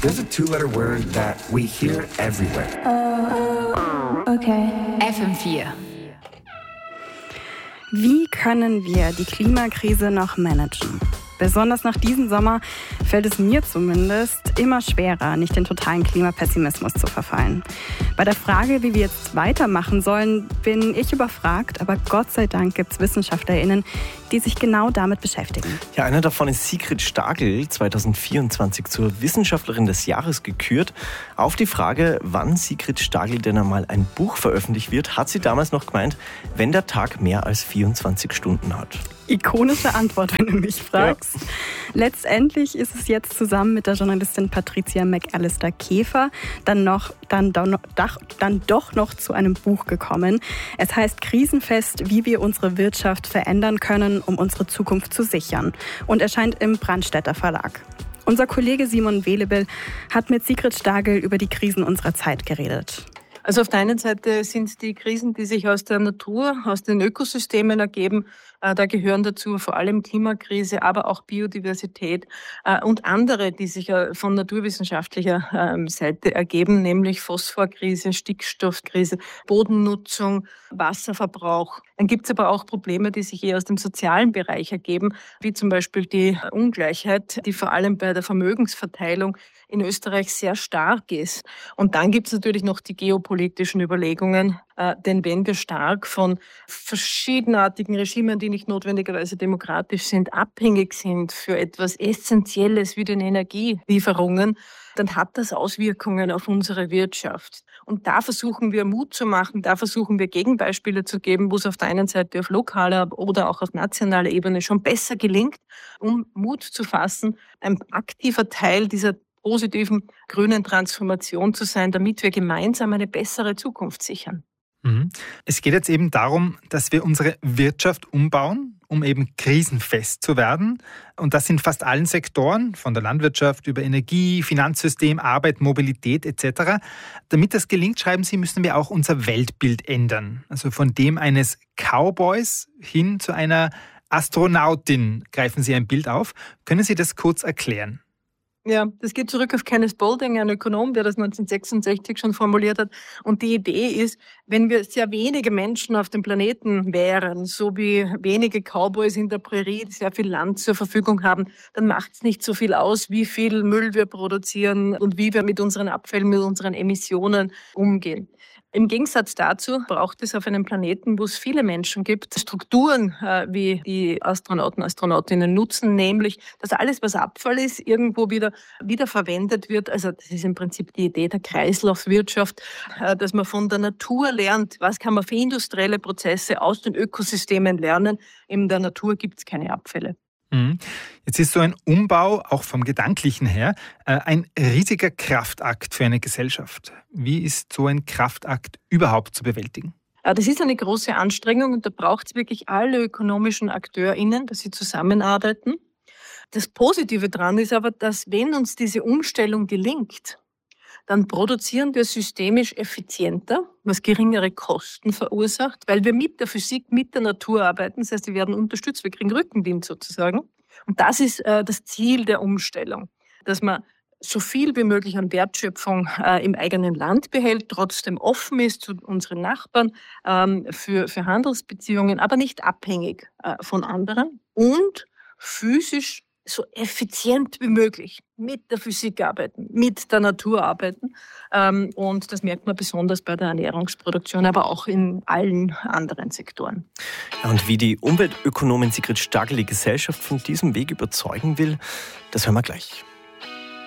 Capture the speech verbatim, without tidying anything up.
There's a two-letter word that we hear everywhere. Uh, okay. F M vier. Wie können wir die Klimakrise noch managen? Besonders nach diesem Sommer fällt es mir zumindest immer schwerer, nicht in totalen Klimapessimismus zu verfallen. Bei der Frage, wie wir jetzt weitermachen sollen, bin ich überfragt, aber Gott sei Dank gibt es WissenschaftlerInnen, die sich genau damit beschäftigen. Ja, einer davon ist Sigrid Stagel, zwanzig vierundzwanzig zur Wissenschaftlerin des Jahres gekürt. Auf die Frage, wann Sigrid Stagel denn einmal ein Buch veröffentlicht wird, hat sie damals noch gemeint, wenn der Tag mehr als vierundzwanzig Stunden hat. Ikonische Antwort, wenn du mich fragst. Ja. Letztendlich ist es jetzt zusammen mit der Journalistin Patricia McAllister-Käfer dann, noch, dann, dann, dann doch noch zu einem Buch gekommen. Es heißt Krisenfest, wie wir unsere Wirtschaft verändern können, um unsere Zukunft zu sichern, und erscheint im Brandstätter Verlag. Unser Kollege Simon Welebill hat mit Sigrid Stagel über die Krisen unserer Zeit geredet. Also auf der einen Seite sind die Krisen, die sich aus der Natur, aus den Ökosystemen ergeben. Äh, da gehören dazu vor allem Klimakrise, aber auch Biodiversität äh, und andere, die sich äh, von naturwissenschaftlicher äh, Seite ergeben, nämlich Phosphorkrise, Stickstoffkrise, Bodennutzung, Wasserverbrauch. Dann gibt es aber auch Probleme, die sich eher aus dem sozialen Bereich ergeben, wie zum Beispiel die Ungleichheit, die vor allem bei der Vermögensverteilung in Österreich sehr stark ist. Und dann gibt es natürlich noch die geopolitischen Überlegungen, äh, denn wenn wir stark von verschiedenartigen Regimen, die nicht notwendigerweise demokratisch sind, abhängig sind für etwas Essentielles wie den Energielieferungen, dann hat das Auswirkungen auf unsere Wirtschaft. Und da versuchen wir Mut zu machen, da versuchen wir Gegenbeispiele zu geben, wo es auf der einen Seite auf lokaler oder auch auf nationaler Ebene schon besser gelingt, um Mut zu fassen, ein aktiver Teil dieser positiven grünen Transformation zu sein, damit wir gemeinsam eine bessere Zukunft sichern. Es geht jetzt eben darum, dass wir unsere Wirtschaft umbauen, um eben krisenfest zu werden. Und das in fast allen Sektoren, von der Landwirtschaft über Energie, Finanzsystem, Arbeit, Mobilität et cetera. Damit das gelingt, schreiben Sie, müssen wir auch unser Weltbild ändern. Also von dem eines Cowboys hin zu einer Astronautin greifen Sie ein Bild auf. Können Sie das kurz erklären? Ja, das geht zurück auf Kenneth Boulding, ein Ökonom, der das neunzehnhundertsechsundsechzig schon formuliert hat. Und die Idee ist, wenn wir sehr wenige Menschen auf dem Planeten wären, so wie wenige Cowboys in der Prärie, die sehr viel Land zur Verfügung haben, dann macht es nicht so viel aus, wie viel Müll wir produzieren und wie wir mit unseren Abfällen, mit unseren Emissionen umgehen. Im Gegensatz dazu braucht es auf einem Planeten, wo es viele Menschen gibt, Strukturen, äh, wie die Astronauten, Astronautinnen nutzen, nämlich, dass alles, was Abfall ist, irgendwo wieder wiederverwendet wird. Also das ist im Prinzip die Idee der Kreislaufwirtschaft, äh, dass man von der Natur lernt, was kann man für industrielle Prozesse aus den Ökosystemen lernen. In der Natur gibt es keine Abfälle. Jetzt ist so ein Umbau, auch vom Gedanklichen her, ein riesiger Kraftakt für eine Gesellschaft. Wie ist so ein Kraftakt überhaupt zu bewältigen? Das ist eine große Anstrengung und da braucht es wirklich alle ökonomischen AkteurInnen, dass sie zusammenarbeiten. Das Positive daran ist aber, dass wenn uns diese Umstellung gelingt, dann produzieren wir systemisch effizienter, was geringere Kosten verursacht, weil wir mit der Physik, mit der Natur arbeiten. Das heißt, wir werden unterstützt, wir kriegen Rückenwind sozusagen. Und das ist äh, das Ziel der Umstellung, dass man so viel wie möglich an Wertschöpfung äh, im eigenen Land behält, trotzdem offen ist zu unseren Nachbarn ähm, für, für Handelsbeziehungen, aber nicht abhängig äh, von anderen und physisch so effizient wie möglich mit der Physik arbeiten, mit der Natur arbeiten. Ähm, und das merkt man besonders bei der Ernährungsproduktion, aber auch in allen anderen Sektoren. Ja, und wie die Umweltökonomin Sigrid Stagel die Gesellschaft von diesem Weg überzeugen will, das hören wir gleich.